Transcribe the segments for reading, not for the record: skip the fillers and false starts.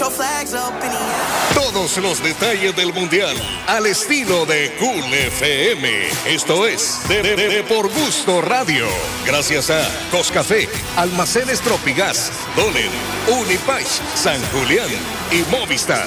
Todos los detalles del Mundial al estilo de Cool FM. Esto es de Por Gusto Radio. Gracias a Coscafé, Almacenes Tropigas, Donen, Unipaix, San Julián y Movistar.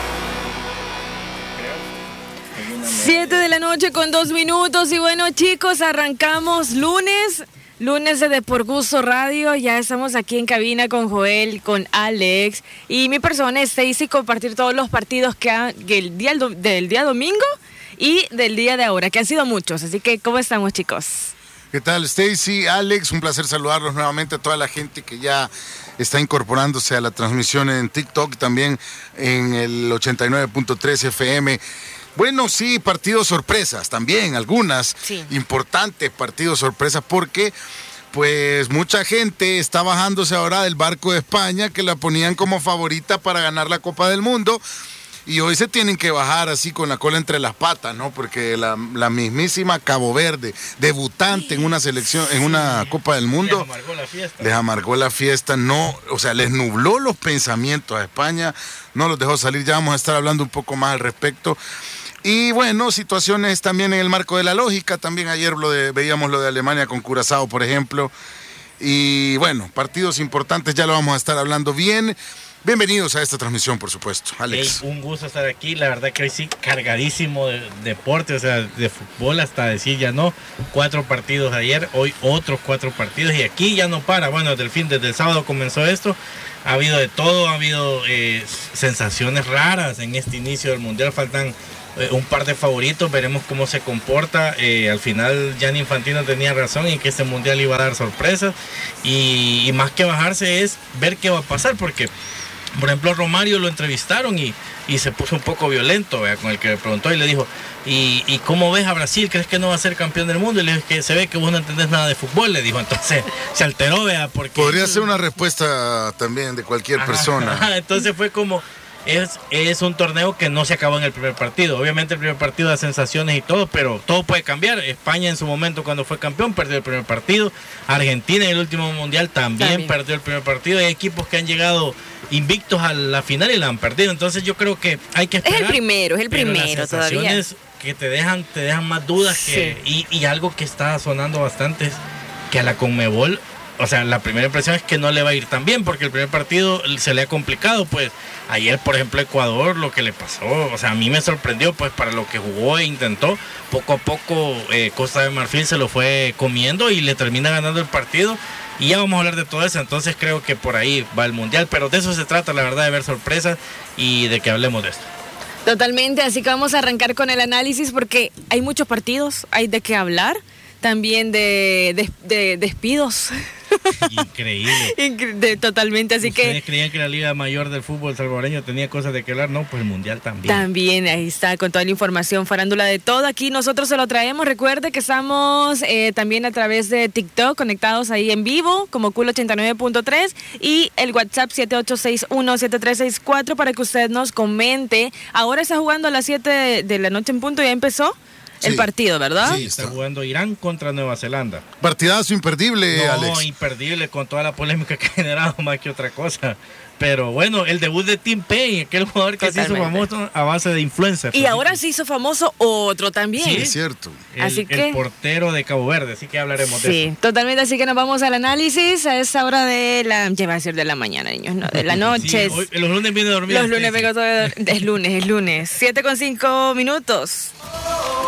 7:02 p.m. Y bueno, chicos, arrancamos lunes de Por Gusto Radio. Ya estamos aquí en cabina con Joel, con Alex y mi persona Stacy, compartir todos los partidos del día domingo y del día de ahora, que han sido muchos. Así que, ¿cómo estamos, chicos? ¿Qué tal, Stacy, Alex? Un placer saludarlos nuevamente a toda la gente que ya está incorporándose a la transmisión en TikTok, también en el 89.3 FM. Bueno, sí, partidos sorpresas también, algunas importantes partidos sorpresas, porque pues mucha gente está bajándose ahora del barco de España, que la ponían como favorita para ganar la Copa del Mundo, y hoy se tienen que bajar así con la cola entre las patas, ¿no? Porque la mismísima Cabo Verde, debutante en una selección, en una Copa del Mundo, les amargó la fiesta, no, o sea, les nubló los pensamientos a España, no los dejó salir. Ya vamos a estar hablando un poco más al respecto. Y bueno, situaciones también en el marco de la lógica. También ayer veíamos lo de Alemania con Curazao, por ejemplo. Y bueno, partidos importantes, ya lo vamos a estar hablando bien. Bienvenidos a esta transmisión, por supuesto. Alex. Un gusto estar aquí. La verdad que hoy sí, cargadísimo de deporte, o sea, de fútbol hasta decir ya no. 4 partidos ayer, hoy otros 4 partidos. Y aquí ya no para. Bueno, desde el sábado comenzó esto. Ha habido de todo, ha habido sensaciones raras en este inicio del Mundial. Faltan un par de favoritos, veremos cómo se comporta. Al final Gianni Infantino tenía razón en que este Mundial iba a dar sorpresas. Y más que bajarse es ver qué va a pasar, porque por ejemplo Romario lo entrevistaron y se puso un poco violento, con el que le preguntó y le dijo, ¿y cómo ves a Brasil? ¿Crees que no va a ser campeón del mundo? Y le dijo que se ve que vos no entendés nada de fútbol, le dijo. Entonces se alteró, porque podría ser una respuesta también de cualquier persona. Entonces fue como, es un torneo que no se acabó en el primer partido. Obviamente el primer partido da sensaciones y todo, pero todo puede cambiar. España en su momento, cuando fue campeón, perdió el primer partido. Argentina en el último mundial también perdió el primer partido. Hay equipos que han llegado invictos a la final y la han perdido. Entonces yo creo que hay que esperar. Es el primero todavía. Que te dejan más dudas y algo que está sonando bastante es que a la Conmebol, o sea, la primera impresión es que no le va a ir tan bien, porque el primer partido se le ha complicado. Pues ayer, por ejemplo, Ecuador, lo que le pasó, o sea, a mí me sorprendió, pues para lo que jugó e intentó, poco a poco Costa de Marfil se lo fue comiendo y le termina ganando el partido. Y ya vamos a hablar de todo eso, entonces creo que por ahí va el Mundial, pero de eso se trata, la verdad, de ver sorpresas y de que hablemos de esto. Totalmente, así que vamos a arrancar con el análisis, porque hay muchos partidos, hay de qué hablar, también de despidos. Increíble. Totalmente, así que... ¿Ustedes creían que la Liga Mayor del Fútbol Salvadoreño tenía cosas de que hablar? No, pues el Mundial también. También, ahí está, con toda la información, farándula de todo. Aquí nosotros se lo traemos. Recuerde que estamos también a través de TikTok, conectados ahí en vivo, como Cool 89.3, y el WhatsApp 78617364 para que usted nos comente. Ahora está jugando a las 7 de la noche en punto, ya empezó el partido, ¿verdad? Sí, está jugando Irán contra Nueva Zelanda. Partidazo imperdible, Alex. No, imperdible, con toda la polémica que ha generado más que otra cosa. Pero bueno, el debut de Tim Payne, aquel jugador que se hizo famoso a base de influencers. Y ahora se hizo famoso otro también. Sí, es cierto. El portero de Cabo Verde, así que hablaremos de eso. Sí, totalmente, así que nos vamos al análisis a esa hora de ya va a ser de la mañana, niños, no, de la noche. Los lunes viene dormido. Los lunes vengo todo, es lunes. 7:05 p.m.